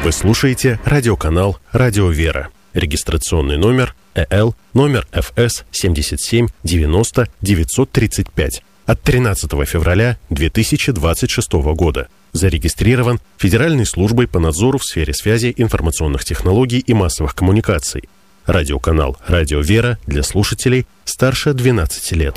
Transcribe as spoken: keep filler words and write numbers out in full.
Вы слушаете радиоканал «Радио Вера». Регистрационный номер э эл, номер эф эс семьдесят семь девяносто девятьсот тридцать пять от тринадцатого февраля две тысячи двадцать шестого года. Зарегистрирован Федеральной службой по надзору в сфере связи, информационных технологий и массовых коммуникаций. Радиоканал «Радио Вера» для слушателей старше двенадцати лет.